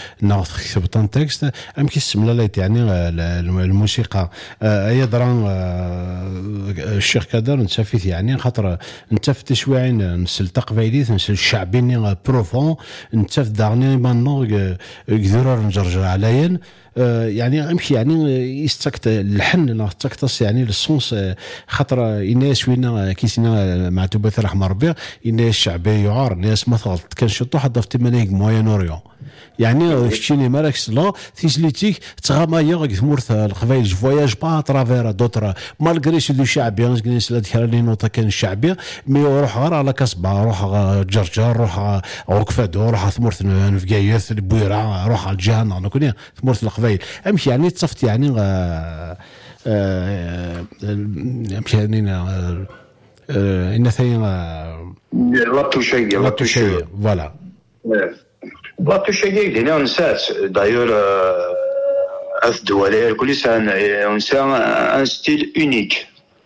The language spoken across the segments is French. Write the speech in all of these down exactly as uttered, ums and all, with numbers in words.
ناخذ كتبتان تكست ام كيسملا لايت يعني الموسيقى اي دران الشيخ كادر نتفيت يعني خاطر نتف تشويعين نسل تقبيليت نسل الشعبي بروفون نتف دارني مانو قدروا نجرجر عليا يعني امشي يعني يستكت اللحن لا تكتص يعني الصوص خاطر الناس وين كيسنا مع توبث رحمه ربي الناس الشعبيه يعار الناس مثلا كان شطو حدا في تمانيك موين اوريون يعني شتيني مالكس لا تيزليتيك تغامايا غمورث القبائل فواياج با ترافير دوتر مالغري سي دو شعبي ناس لا دير نوطه كان الشعبي مي روح غير على كاسبا روح جرجر روح عكفادو روح ثمورث نفقايث البويره روح على الجهه انا كوني ثمورث القبائل امشي يعني تصفت يعني امشي يعني ان ثاني لا توشي لا توشي فوالا لا توشي دينا نسات دايور الدولية كل سنة نسان ان ستيل اونيك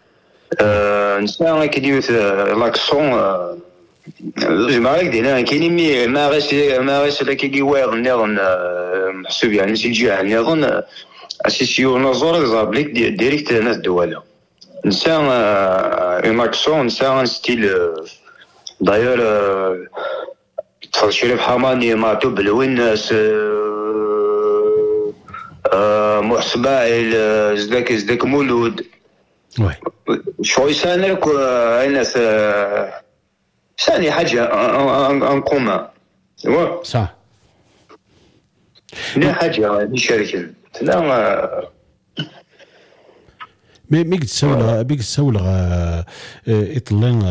نسان كيدير لاكسون جماعة دينا كاينين ما غاس ما غاس لا كيوير نظن محسوب يعني سيجي نظن اسيسيو نظر زابليك ديريكت ناس الدولة نسان اون لاكسون نسان ستيل دايور تفضل شريف حماني ماتو بالوناس محسباعي زداك زداك مولود وي شوي سانك اين ثاني حاجه ان كوما صح لا حاجه نشارك لا مي ميك تسول بيك تسول اطلان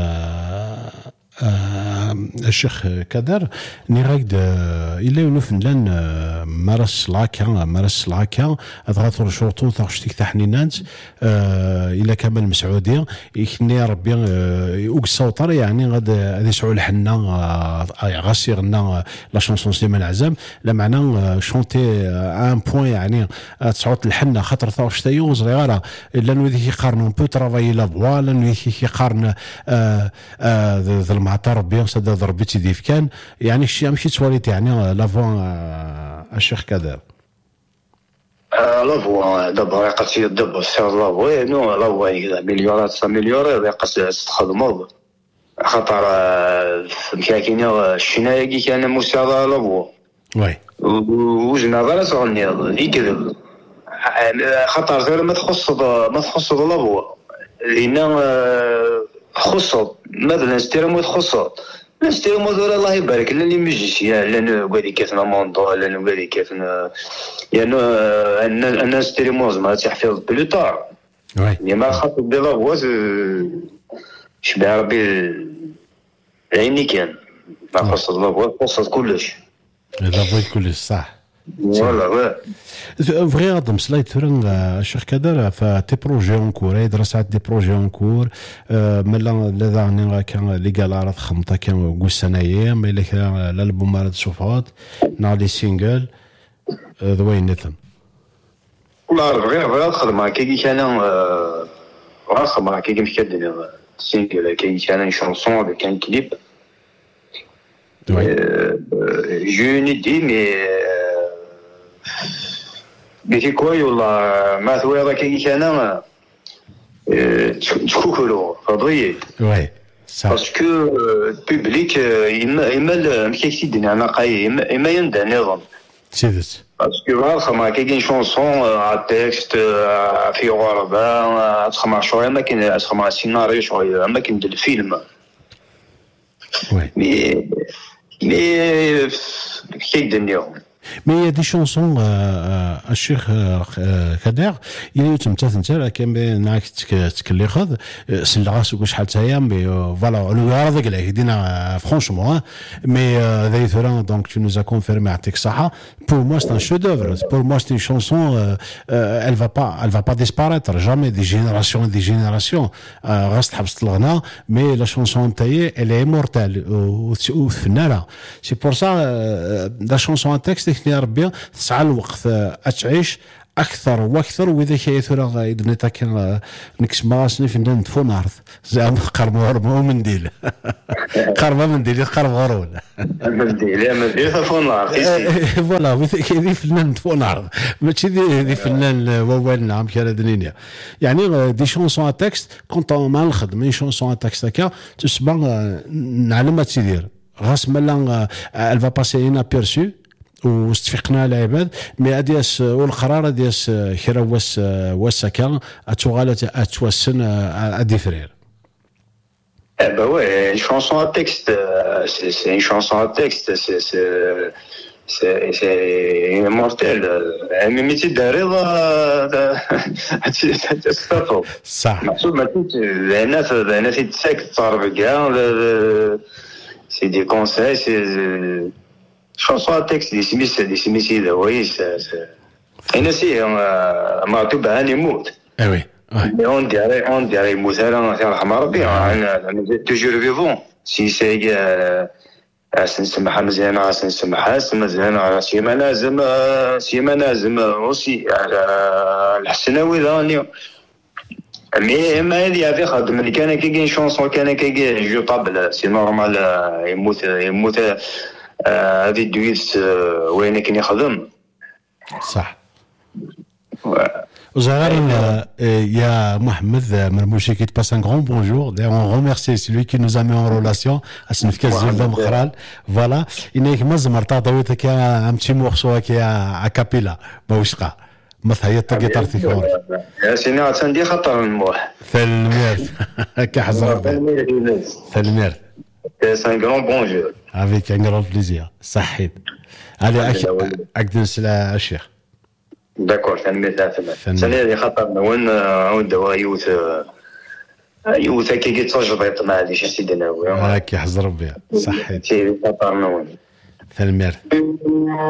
الشيخ كدر نيغاك إلا ينوف لان مارس لاكا مارس لاكا أضغط شرطو تغشتك تحنينات إلا كمال مسعودي يخني ربي أوكسوطر يعني غاد هذا يسعو الحنا غاسي غنا لا شونسون سليمان عزام لا معنا شونتي ان بوين يعني تصعود الحنا خاطر ثاوشتايو صغيره الا نوذي يقارنوا بو ترافاي لا فوا لا نوذي يقارن ذا المعطر بيان صدى ضربتي ديف كان يعني الشيء مشي تواليت يعني لافون الشيخ كذا لافوا دابا قصي دابا السير لافوا نو لافوا كذا مليارات مليار قص تخدموا خاطر كاينين الشنايكي كان مساعده لافوا وي وجنا غير صغني يكذب خاطر غير ما تخص ما تخص لافوا لان خص مثلا ستيرمو تخص ستيرمو الله يبارك لاني مجلسيه لان قادي كيفنا موندو لان قادي كيفنا يعني انا ستيرمو ما تحفظ بلوطار وي يعني ما خاطر بلا واز شبع ربي عيني كان ما خص الله خص كلش هذا بغيت كلش صح فوالا فغي غادم سلايت ثورن الشيخ كدر فتي بروجي اون كور يدرس على دي بروجي اون كور ملا لا داني كان لي قال خمطه كان قول سنايا ما الا كان الالبوم مال صفات نا لي سينجل ذوين نتن والله غير غير خدمه كي كان غير خدمه كي مش كدنا سينجل كي كان شونسون كان كليب جوني دي مي بيتي كوي والله ما ثوي هذا كي كان تشكوكلو فضيي وي صح باسكو بوبليك اما اما مكيكسي دنا نقاي اما يندى نظام سيدت باسكو واخا كاين شونسون على التكست في غربه تخمع شويه ما كاين تخمع السيناريو شويه ما كاين الفيلم وي مي مي كي الدنيا Mais il y a des chansons à Cheikh Kader اللي تمتثل نتا كان معك تكليخذ سلغاس وكل شحال تايا مي فوالا لو هذاك اللي دينا فرانشمون مي ذي ثورا دونك tu nous as confirmé عطيك الصحة pour moi c'est un chef d'œuvre pour moi c'est une chanson elle va pas elle va pas disparaître jamais des générations et des générations غاست حبست الغناء مي لا شونسون تاعي elle est immortelle وفنانة c'est pour ça la chanson en texte يا ربي تسعى الوقت تعيش اكثر واكثر واذا كاين ثورة اذا نتا كان نكس ماسني في ندن فون عرض زعما قرب غرب منديل قرب منديل قرب غرول منديل منديل فون عرض فوالا واذا كاين فنان فون عرض ماشي دي فنان ووال نعم كان دنيا يعني دي شونسون تكست كنت مع الخدمه شونسون تكست هكا تسمع نعلم ما تدير راس مالا elle va passer inaperçue واستفقنا العباد مي ادياس والقرار دياس خيرا واس واسكا اتوغالات اتوسن ادي فرير. Eh ben ouais, une chanson à texte, c'est, c'est une chanson à texte, c'est, c'est, c'est, c'est immortel. Mais mais c'est derrière, c'est ça. صح. محسوب ما تنت أنا في أنا في تساك تعرف كاع c'est des conseils, c'est chanson à texte, des simis, des simis là, oui, c'est c'est. Et c'est معتوب عن يموت. Eh oui. Mais on dirait, on dirait مثلا في رحمة ربي أنا toujours vivant. Si c'est سنسمحها مزيانة سنسمحها مزيانة سيما لازم سيما لازم aussi الحسناوي ذاني. مي ما هذه هذه خدم اللي كان كاين شونسون كان كاين جو طابل سي نورمال يموت يموت هذه دويس وين كان يخدم صح. Zahar, il y a Mohamed Mermouchi qui te passe un grand bonjour. D'ailleurs, on remercie celui qui nous a mis en relation à ce niveau de Mkhral. Voilà. Il y a Mazz Marta Dawit qui a un petit morceau qui a a cappella. Bawishqa. ما تهيط قطار تيكور يا سيدي عندي خطر الموح ثلمير كحزر ثلمير c'est un grand bonjour avec un grand plaisir صحيت علي اقدس الشيخ داكور ثلمير ثلمير ثاني خطر وين عود يوث يوث كي تجربه ما هذه شي سيدنا هاك يحزر ربي صحيت خطر نون ثلمير